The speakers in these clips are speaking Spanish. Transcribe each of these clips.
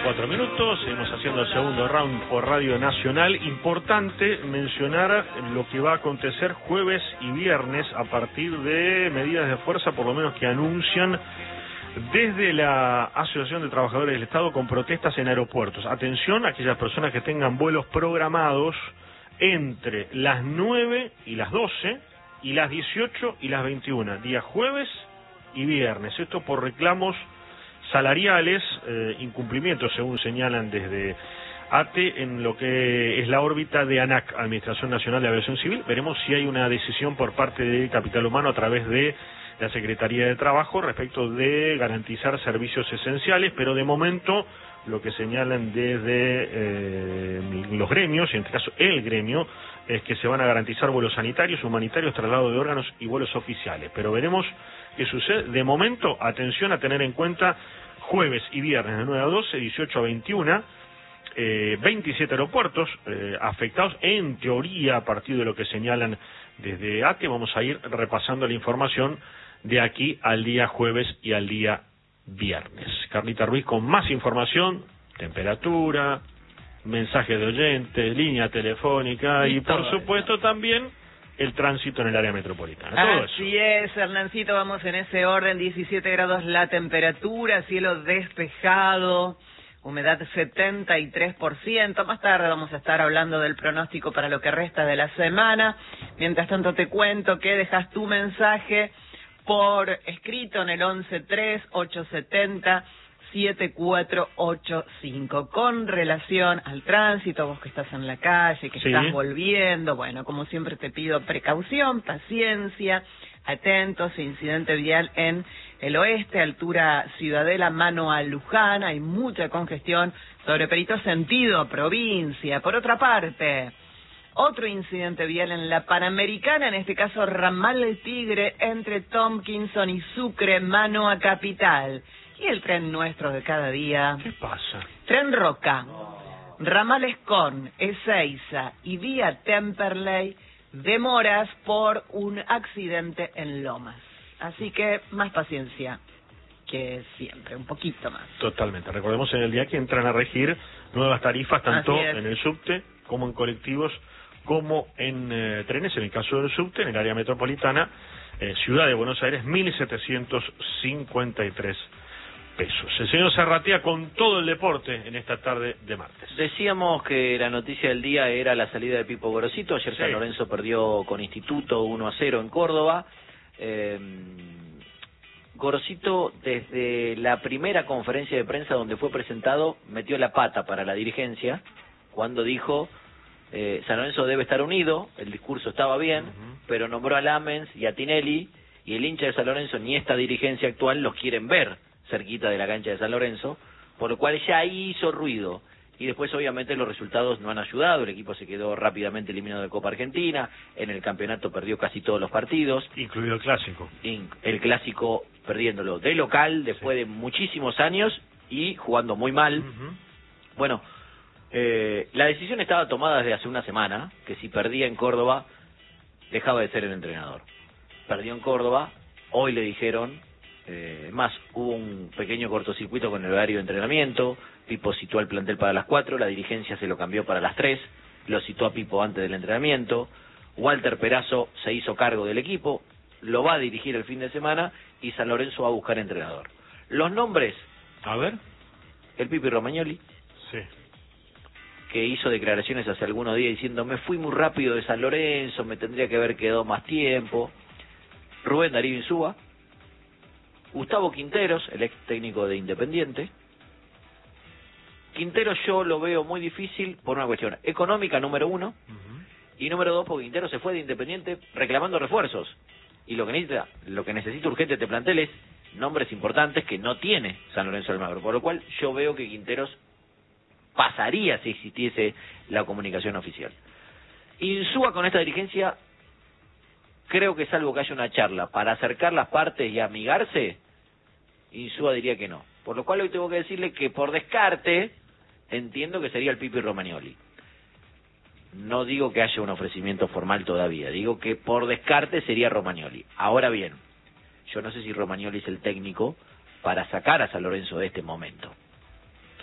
4 minutos, seguimos haciendo el segundo round por Radio Nacional. Importante mencionar lo que va a acontecer jueves y viernes a partir de medidas de fuerza, por lo menos que anuncian desde la Asociación de Trabajadores del Estado con protestas en aeropuertos. Atención a aquellas personas que tengan vuelos programados entre las 9 y las 12 y las 18 y las 21, día jueves y viernes. Esto por reclamos salariales, incumplimientos según señalan desde ATE en lo que es la órbita de ANAC, Administración Nacional de Aviación Civil. Veremos si hay una decisión por parte de Capital Humano a través de la Secretaría de Trabajo respecto de garantizar servicios esenciales, pero de momento lo que señalan desde los gremios, y en este caso el gremio, es que se van a garantizar vuelos sanitarios, humanitarios, traslado de órganos y vuelos oficiales. Pero veremos qué sucede. De momento, atención a tener en cuenta jueves y viernes de 9 a 12, 18 a 21, 27 aeropuertos afectados, en teoría, a partir de lo que señalan desde ATE. Vamos a ir repasando la información de aquí al día jueves y al día viernes. Carlita Ruiz con más información, temperatura, mensajes de oyentes, línea telefónica y por supuesto también el tránsito en el área metropolitana. Todo Así es, Hernancito, vamos en ese orden. 17 grados la temperatura, cielo despejado, humedad 73%. Más tarde vamos a estar hablando del pronóstico para lo que resta de la semana. Mientras tanto te cuento que dejas tu mensaje por escrito en el 113870-7485 con relación al tránsito, vos que estás en la calle, que estás volviendo. Bueno, como siempre te pido precaución, paciencia, atentos. Incidente vial en el oeste, altura Ciudadela, mano a Luján. Hay mucha congestión sobre Perito sentido provincia. Por otra parte, otro incidente vial en la Panamericana, en este caso ramal del Tigre, entre Tompkinson y Sucre, mano a Capital. Y el tren nuestro de cada día. ¿Qué pasa? Tren Roca, ramal Escón, Ezeiza y vía Temperley, demoras por un accidente en Lomas. Así que más paciencia que siempre, un poquito más. Totalmente. Recordemos en el día que entran a regir nuevas tarifas, tanto en el subte como en colectivos, como en trenes. En el caso del subte, en el área metropolitana, Ciudad de Buenos Aires, 1.753 pesos. El señor Serratea con todo el deporte en esta tarde de martes. Decíamos que la noticia del día era la salida de Pipo Gorosito. Ayer San Lorenzo perdió con Instituto 1-0 en Córdoba. Gorosito, desde la primera conferencia de prensa donde fue presentado, metió la pata para la dirigencia cuando dijo San Lorenzo debe estar unido. El discurso estaba bien, pero nombró a Lamens y a Tinelli, y el hincha de San Lorenzo ni esta dirigencia actual los quieren ver cerquita de la cancha de San Lorenzo, por lo cual ya hizo ruido. Y después obviamente los resultados no han ayudado. El equipo se quedó rápidamente eliminado de Copa Argentina, en el campeonato perdió casi todos los partidos, incluido el clásico. El clásico perdiéndolo de local después de muchísimos años y jugando muy mal. Bueno, la decisión estaba tomada desde hace una semana, que si perdía en Córdoba dejaba de ser el entrenador. Perdió en Córdoba, hoy le dijeron, más hubo un pequeño cortocircuito con el horario de entrenamiento. Pipo citó al plantel para las 4, la dirigencia se lo cambió para las 3, lo citó a Pipo antes del entrenamiento. Walter Perazo se hizo cargo del equipo, lo va a dirigir el fin de semana y San Lorenzo va a buscar entrenador. Los nombres, a ver, el Pipi Romagnoli, que hizo declaraciones hace algunos días diciendo me fui muy rápido de San Lorenzo, me tendría que haber quedado más tiempo. Rubén Darío Insúa, Gustavo Quinteros, el ex técnico de Independiente. Quinteros yo lo veo muy difícil por una cuestión económica, número uno, y número dos, porque Quinteros se fue de Independiente reclamando refuerzos, y lo que necesita urgente este plantel es nombres importantes que no tiene San Lorenzo Almagro, por lo cual yo veo que Quinteros pasaría si existiese la comunicación oficial. Insúa con esta dirigencia, creo que salvo que haya una charla para acercar las partes y amigarse, Insúa diría que no. Por lo cual hoy tengo que decirle que por descarte entiendo que sería el Pipi Romagnoli. No digo que haya un ofrecimiento formal todavía, digo que por descarte sería Romagnoli. Ahora bien, yo no sé si Romagnoli es el técnico para sacar a San Lorenzo de este momento.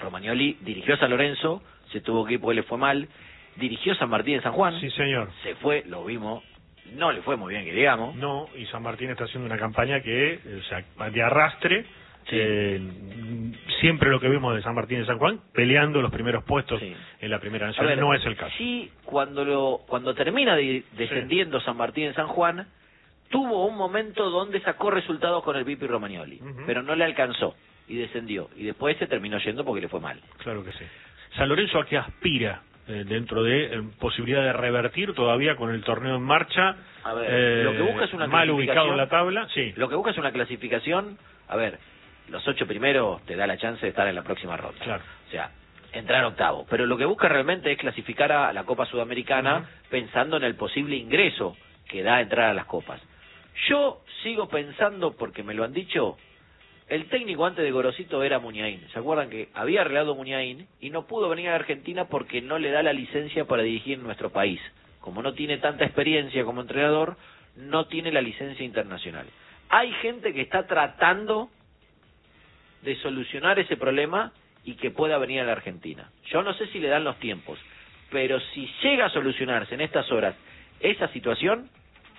Romagnoli dirigió a San Lorenzo, se tuvo que ir porque le fue mal, dirigió San Martín en San Juan, sí señor, se fue, lo vimos, no le fue muy bien que digamos. No, y San Martín está haciendo una campaña que, o sea, de arrastre, Sí. Siempre lo que vimos de San Martín y San Juan, peleando los primeros puestos Sí. en la Primera Nacional, no es el caso. Sí, cuando termina descendiendo San Martín en San Juan, tuvo un momento donde sacó resultados con el Pipi Romagnoli, pero no le alcanzó y descendió, y después se terminó yendo porque le fue mal. Claro que sí. San Lorenzo, ¿a qué aspira dentro de posibilidad de revertir todavía con el torneo en marcha? A ver, lo que busca es una mal clasificación, ubicado en la tabla, sí. Lo que busca es una clasificación, a ver, los 8 primeros te da la chance de estar en la próxima ronda. Claro. O sea, entrar octavo. Pero lo que busca realmente es clasificar a la Copa Sudamericana pensando en el posible ingreso que da entrar a las copas. Yo sigo pensando, porque me lo han dicho, el técnico antes de Gorosito era Muniain. ¿Se acuerdan que había arreglado Muniain y no pudo venir a Argentina porque no le da la licencia para dirigir en nuestro país? Como no tiene tanta experiencia como entrenador, no tiene la licencia internacional. Hay gente que está tratando de solucionar ese problema y que pueda venir a la Argentina. Yo no sé si le dan los tiempos, pero si llega a solucionarse en estas horas esa situación,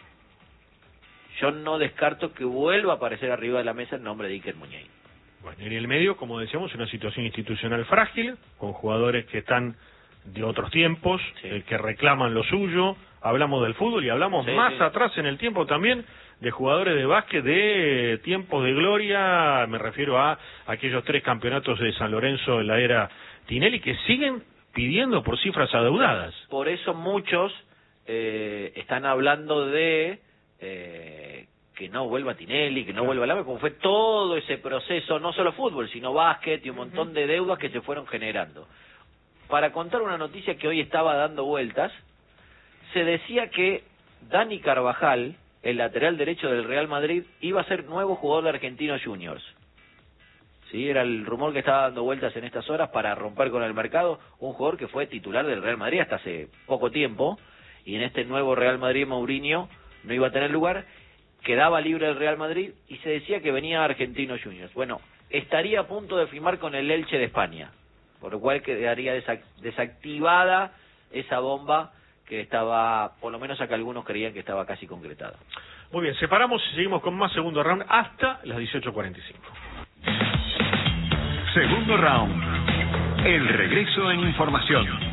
yo no descarto que vuelva a aparecer arriba de la mesa el nombre de Iker Muniain. Bueno, en el medio, como decíamos, una situación institucional frágil, con jugadores que están de otros tiempos, que reclaman lo suyo. Hablamos del fútbol y hablamos más atrás en el tiempo también de jugadores de básquet de tiempos de gloria. Me refiero a aquellos 3 campeonatos de San Lorenzo en la era Tinelli que siguen pidiendo por cifras adeudadas. Por eso muchos están hablando de que no vuelva Tinelli, que no vuelva Lame, como fue todo ese proceso, no solo fútbol, sino básquet y un montón de deudas que se fueron generando. Para contar una noticia que hoy estaba dando vueltas, se decía que Dani Carvajal, el lateral derecho del Real Madrid, iba a ser nuevo jugador de Argentinos Juniors. Sí, era el rumor que estaba dando vueltas en estas horas para romper con el mercado, un jugador que fue titular del Real Madrid hasta hace poco tiempo, y en este nuevo Real Madrid Mourinho no iba a tener lugar, quedaba libre el Real Madrid y se decía que venía a Argentinos Juniors. Bueno, estaría a punto de firmar con el Elche de España, por lo cual quedaría desactivada esa bomba que estaba, por lo menos acá algunos creían que estaba casi concretada. Muy bien, separamos y seguimos con más segundo round hasta las 18:45. Segundo round. El regreso en información.